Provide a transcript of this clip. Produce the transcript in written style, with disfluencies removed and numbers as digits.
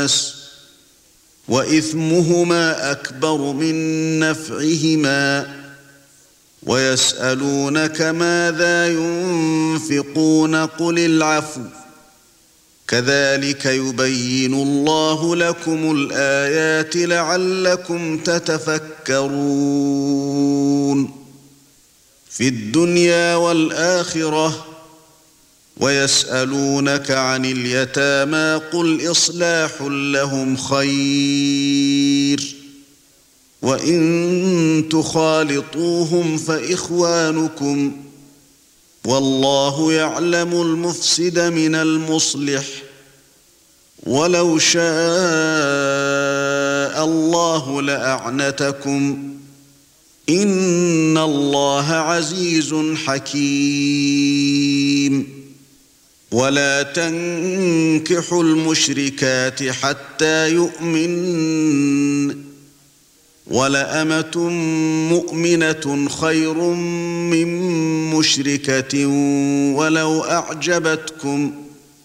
النَّاسِ وَإِثْمُهُمَا أَكْبَرُ مِن نَّفْعِهِمَا وَيَسْأَلُونَكَ ماذا يُنفِقُونَ قُلِ الْعَفْوَ كَذَلِكَ يُبَيِّنُ اللَّهُ لَكُمُ الْآيَاتِ لَعَلَّكُمْ تَتَفَكَّرُونَ فِي الدُّنْيَا وَالْآخِرَةِ وَيَسْأَلُونَكَ عَنِ الْيَتَامَى قُلْ إِصْلَاحٌ لَّهُمْ خَيْرٌ وَإِن تُخَالِطُوهُمْ فَإِخْوَانُكُمْ وَاللَّهُ يَعْلَمُ الْمُفْسِدَ مِنَ الْمُصْلِحِ وَلَوْ شَاءَ اللَّهُ لَأَعْنَتَكُمْ إِنَّ اللَّهَ عَزِيزٌ حَكِيمٌ وَلَا تَنكِحُوا الْمُشْرِكَاتِ حَتَّى يُؤْمِنَّ وَلَأَمَةٌ مُؤْمِنَةٌ خَيْرٌ مِّن مُّشْرِكَةٍ وَلَوْ أَعْجَبَتْكُمْ